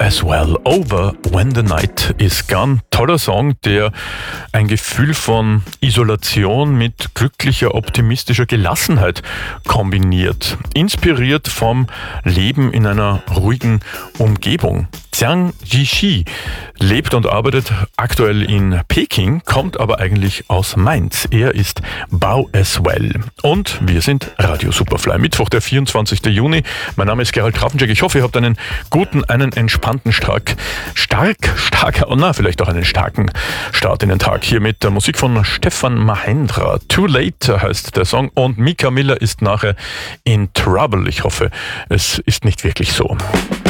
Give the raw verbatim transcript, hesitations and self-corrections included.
as well. Over when the night is gone. Toller Song, der ein Gefühl von Isolation mit glücklicher, optimistischer Gelassenheit kombiniert. Inspiriert vom Leben in einer ruhigen Umgebung. Zhang Jixi lebt und arbeitet aktuell in Peking, kommt aber eigentlich aus Mainz. Er ist Bao as well. Und wir sind Radio Superfly. Mittwoch, der vierundzwanzigster Juni. Mein Name ist Gerald Trafenczek. Ich hoffe, ihr habt einen guten, einen entspannten, stark, stark, starker, oh na, vielleicht auch einen starken Start in den Tag. Hier mit der Musik von Stefan Mahendra. Too Late heißt der Song und Mika Miller ist nachher in Trouble. Ich hoffe, es ist nicht wirklich so.